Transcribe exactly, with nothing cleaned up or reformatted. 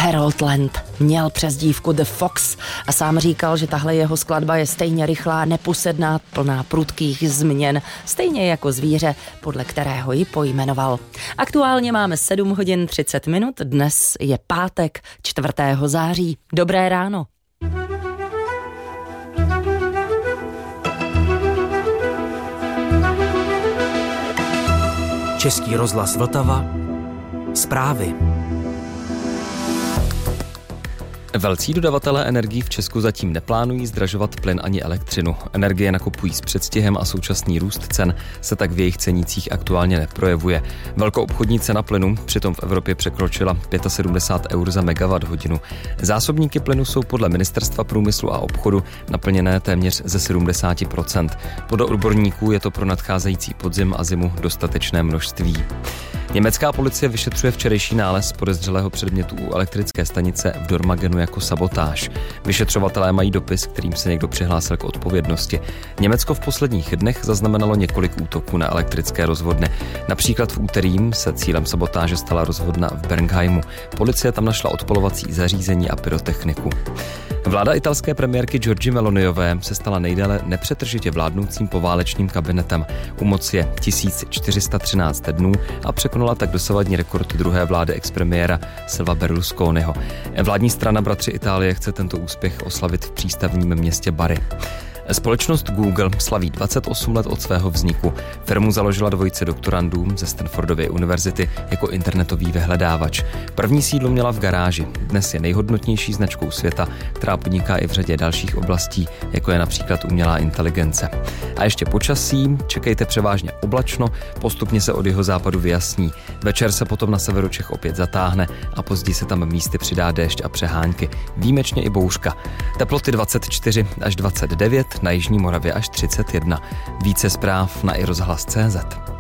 Harold Land měl přezdívku The Fox a sám říkal, že tahle jeho skladba je stejně rychlá, neposedná, plná prudkých změn, stejně jako zvíře, podle kterého ji pojmenoval. Aktuálně máme sedm hodin třicet minut, dnes je pátek čtvrtého září. Dobré ráno. Český rozhlas Vltava. Zprávy. Velcí dodavatelé energií v Česku zatím neplánují zdražovat plyn ani elektřinu. Energie nakupují s předstihem a současný růst cen se tak v jejich cenících aktuálně neprojevuje. Velkoobchodní cena plynu přitom v Evropě překročila sedmdesát pět eur za megawatt hodinu. Zásobníky plynu jsou podle Ministerstva průmyslu a obchodu naplněné téměř ze sedmdesát procent. Podle odborníků je to pro nadcházející podzim a zimu dostatečné množství. Německá policie vyšetřuje včerejší nález podezřelého předmětu u elektrické stanice v Dormagenu jako sabotáž. Vyšetřovatelé mají dopis, kterým se někdo přihlásil k odpovědnosti. Německo v posledních dnech zaznamenalo několik útoků na elektrické rozvodny. Například v úterý se cílem sabotáže stala rozvodna v Bernheimu. Policie tam našla odpalovací zařízení a pyrotechniku. Vláda italské premiérky Giorgie Meloniové se stala nejdéle nepřetržitě vládnoucím poválečným kabinetem. U moci je tisíc čtyři sta třináct dnů a překonala tak dosavadní rekord druhé vlády expremiéra Silva Berlusconiho. Vládní strana Bratři Itálie chce tento úspěch oslavit v přístavním městě Bari. Společnost Google slaví dvacet osm let od svého vzniku. Firmu založila dvojice doktorandů ze Stanfordovy univerzity jako internetový vyhledávač. První sídlo měla v garáži. Dnes je nejhodnotnější značkou světa, která podniká i v řadě dalších oblastí, jako je například umělá inteligence. A ještě počasí, čekejte převážně oblačno, postupně se od jihozápadu vyjasní. Večer se potom na severu Čech opět zatáhne a později se tam místy přidá déšť a přehánky. Výjimečně i bouřka. Teploty dvacet čtyři až dvacet devět, na jižní Moravě až třicet jedna. Více zpráv na i rozhlas tečka cé zet.